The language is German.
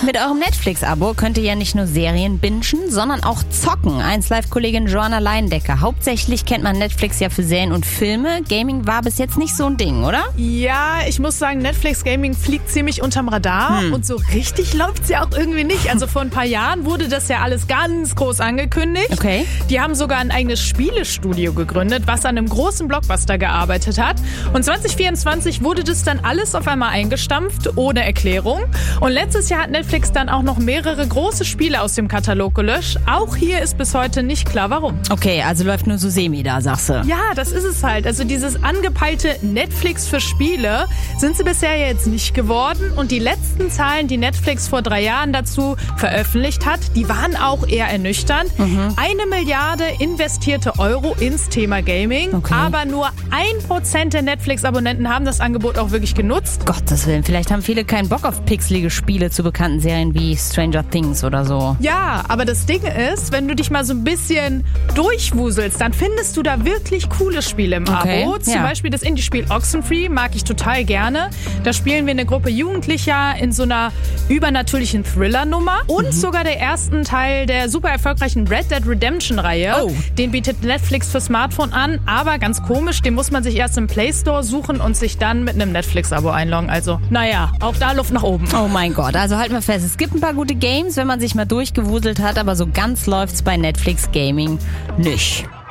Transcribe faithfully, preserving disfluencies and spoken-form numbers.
Mit eurem Netflix-Abo könnt ihr ja nicht nur Serien bingen, sondern auch zocken. eins Live-Kollegin Joanna Leindecker. Hauptsächlich kennt man Netflix ja für Serien und Filme. Gaming war bis jetzt nicht so ein Ding, oder? Ja, ich muss sagen, Netflix Gaming fliegt ziemlich unterm Radar Hm. und so richtig läuft's ja auch irgendwie nicht. Also vor ein paar Jahren wurde das ja alles ganz groß angekündigt. Okay. Die haben sogar ein eigenes Spielestudio gegründet, was an einem großen Blockbuster gearbeitet hat. Und zwanzig vierundzwanzig wurde das dann alles auf einmal eingestampft, ohne Erklärung. Und letztes Jahr hat Netflix dann auch noch mehrere große Spiele aus dem Katalog gelöscht. Auch hier ist bis heute nicht klar, warum. Okay, also läuft nur so semi da, sagst du. Ja, das ist es halt. Also dieses angepeilte Netflix für Spiele sind sie bisher jetzt nicht geworden. Und die letzten Zahlen, die Netflix vor drei Jahren dazu veröffentlicht hat, die waren auch eher ernüchternd. Mhm. Eine Milliarde investierte Euro ins Thema Gaming. Okay. Aber nur ein Prozent der Netflix-Abonnenten haben das Angebot auch wirklich genutzt. Gottes Willen, vielleicht haben viele keinen Bock auf pixelige Spiele zu bekannten Serien wie Stranger Things oder so. Ja, aber das Ding ist, wenn du dich mal so ein bisschen durchwuselst, dann findest du da wirklich coole Spiele im Okay, Abo. Zum ja. Beispiel das Indie-Spiel Oxenfree mag ich total gerne. Da spielen wir eine Gruppe Jugendlicher in so einer übernatürlichen Thriller-Nummer. Und Mhm. sogar der ersten Teil der super erfolgreichen Red Dead Redemption-Reihe. Oh. Den bietet Netflix für Smartphone an, aber ganz komisch, den muss man sich erst im Play Store suchen und sich dann mit einem Netflix-Abo einloggen. Also, naja, auch da Luft nach oben. Oh mein Gott, also halten wir fest, es gibt ein paar gute Games, wenn man sich mal durchgewuselt hat, aber so ganz läuft's bei Netflix Gaming nicht.